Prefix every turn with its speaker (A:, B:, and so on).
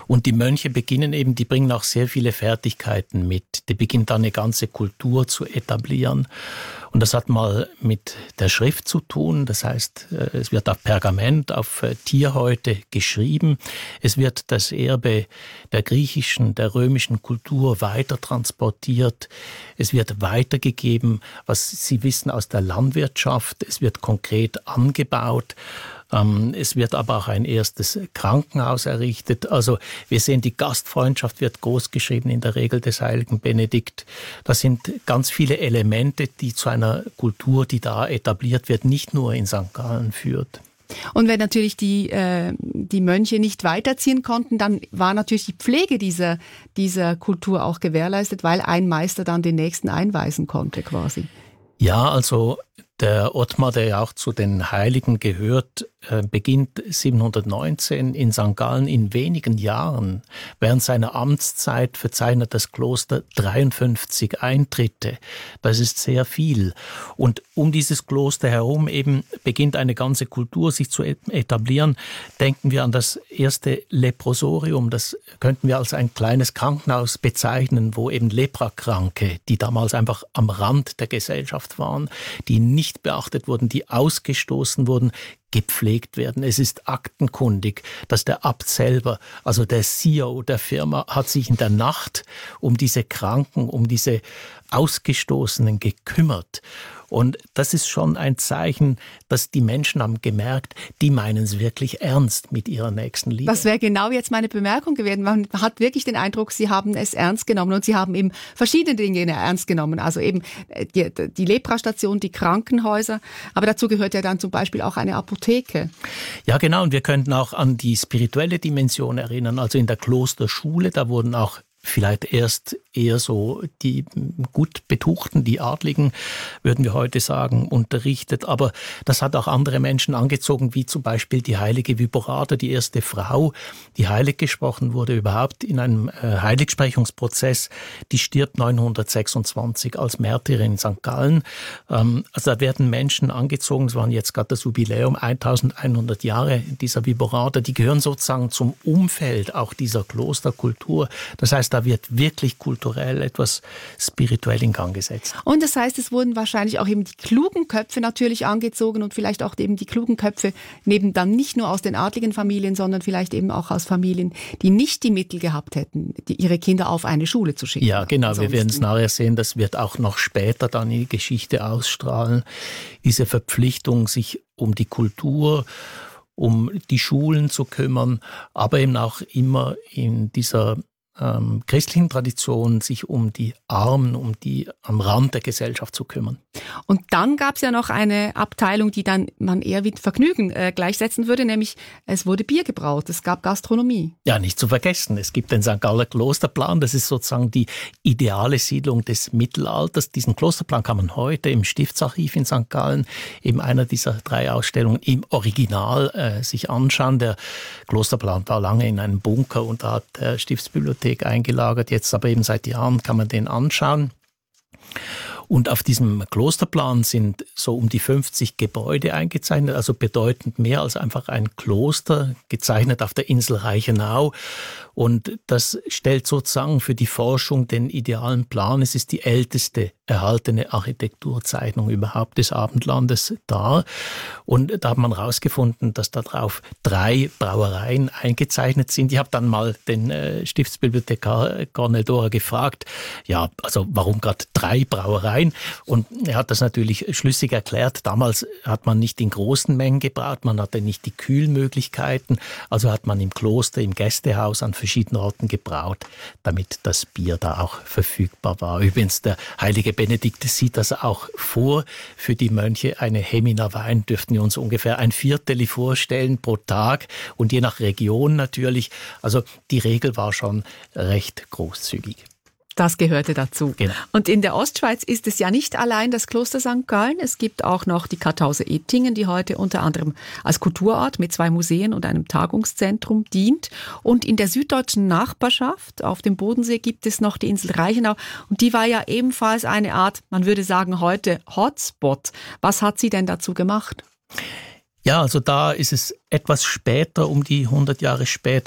A: Und die Mönche die bringen auch sehr viele Fertigkeiten mit. Die beginnen dann eine ganze Kultur zu etablieren. Und das hat mal mit der Schrift zu tun. Das heißt, es wird auf Pergament, auf Tierhäute geschrieben. Es wird das Erbe der griechischen, der römischen Kultur weiter transportiert. Es wird weitergegeben, was Sie wissen aus der Landwirtschaft. Es wird konkret angebaut. Es wird aber auch ein erstes Krankenhaus errichtet. Also wir sehen, die Gastfreundschaft wird großgeschrieben in der Regel des heiligen Benedikt. Das sind ganz viele Elemente, die zu einer Kultur, die da etabliert wird, nicht nur in St. Gallen führt.
B: Und wenn natürlich die Mönche nicht weiterziehen konnten, dann war natürlich die Pflege dieser Kultur auch gewährleistet, weil ein Meister dann den nächsten einweisen konnte quasi.
A: Ja, also der Ottmar, der ja auch zu den Heiligen gehört, beginnt 719 in St. Gallen in wenigen Jahren. Während seiner Amtszeit verzeichnet das Kloster 53 Eintritte. Das ist sehr viel. Und um dieses Kloster herum eben beginnt eine ganze Kultur sich zu etablieren. Denken wir an das erste Leprosorium. Das könnten wir als ein kleines Krankenhaus bezeichnen, wo eben Leprakranke, die damals einfach am Rand der Gesellschaft waren, die nicht beachtet wurden, die ausgestoßen wurden, gepflegt werden. Es ist aktenkundig, dass der Abt selber, also der CEO der Firma, hat sich in der Nacht um diese Kranken, um diese Ausgestoßenen gekümmert. Und das ist schon ein Zeichen, dass die Menschen haben gemerkt, die meinen es wirklich ernst mit ihrer Nächstenliebe.
B: Das wäre genau jetzt meine Bemerkung gewesen. Man hat wirklich den Eindruck, sie haben es ernst genommen und sie haben eben verschiedene Dinge ernst genommen. Also eben die Leprastation, die Krankenhäuser, aber dazu gehört ja dann zum Beispiel auch eine Apotheke.
A: Ja, genau. Und wir könnten auch an die spirituelle Dimension erinnern. Also in der Klosterschule, da wurden auch vielleicht erst eher so die gut Betuchten, die Adligen, würden wir heute sagen, unterrichtet. Aber das hat auch andere Menschen angezogen, wie zum Beispiel die heilige Viborata, die erste Frau, die heilig gesprochen wurde überhaupt in einem Heiligsprechungsprozess. Die stirbt 926 als Märtyrerin in St. Gallen. Also da werden Menschen angezogen, es waren jetzt gerade das Jubiläum, 1100 Jahre dieser Viborata, die gehören sozusagen zum Umfeld auch dieser Klosterkultur. Das heißt, da wird wirklich kulturell etwas spirituell in Gang gesetzt.
B: Und das heißt, es wurden wahrscheinlich auch eben die klugen Köpfe natürlich angezogen und vielleicht auch eben die klugen Köpfe neben dann nicht nur aus den adligen Familien, sondern vielleicht eben auch aus Familien, die nicht die Mittel gehabt hätten, ihre Kinder auf eine Schule zu schicken.
A: Ja, genau. Wir werden es nachher sehen. Das wird auch noch später dann in die Geschichte ausstrahlen. Diese Verpflichtung, sich um die Kultur, um die Schulen zu kümmern, aber eben auch immer in dieser christlichen Tradition, sich um die Armen, um die am Rand der Gesellschaft zu kümmern.
B: Und dann gab es ja noch eine Abteilung, die dann man eher mit Vergnügen gleichsetzen würde, nämlich es wurde Bier gebraut, es gab Gastronomie.
A: Ja, nicht zu vergessen, es gibt den St. Galler Klosterplan, das ist sozusagen die ideale Siedlung des Mittelalters. Diesen Klosterplan kann man heute im Stiftsarchiv in St. Gallen, eben einer dieser 3 Ausstellungen, im Original sich anschauen. Der Klosterplan war lange in einem Bunker und da hat der Stiftsbibliothek eingelagert. Jetzt aber eben seit Jahren kann man den anschauen. Und auf diesem Klosterplan sind so um die 50 Gebäude eingezeichnet, also bedeutend mehr als einfach ein Kloster, gezeichnet auf der Insel Reichenau. Und das stellt sozusagen für die Forschung den idealen Plan. Es ist die älteste erhaltene Architekturzeichnung überhaupt des Abendlandes dar. Und da hat man herausgefunden, dass darauf 3 Brauereien eingezeichnet sind. Ich habe dann mal den Stiftsbibliothekar Cornel Dora gefragt, ja, also warum gerade 3 Brauereien? Und er hat das natürlich schlüssig erklärt. Damals hat man nicht in großen Mengen gebraut, man hatte nicht die Kühlmöglichkeiten. Also hat man im Kloster, im Gästehaus an verschiedenen Orten gebraut, damit das Bier da auch verfügbar war. Übrigens, der heilige Benedikt sieht das auch vor. Für die Mönche eine Heminer Wein dürften wir uns ungefähr 1/4 vorstellen pro Tag und je nach Region natürlich. Also die Regel war schon recht großzügig.
B: Das gehörte dazu.
A: Genau.
B: Und in der Ostschweiz ist es ja nicht allein das Kloster St. Gallen. Es gibt auch noch die Kartause Ettingen, die heute unter anderem als Kulturort mit 2 Museen und einem Tagungszentrum dient. Und in der süddeutschen Nachbarschaft auf dem Bodensee gibt es noch die Insel Reichenau. Und die war ja ebenfalls eine Art, man würde sagen heute Hotspot. Was hat sie denn dazu gemacht?
A: Ja, also da ist es etwas später, um die 100 Jahre später,